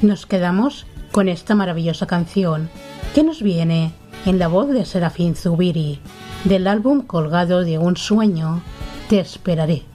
Nos quedamos con esta maravillosa canción que nos viene en la voz de Serafín Zubiri del álbum Colgado de un sueño, Te esperaré.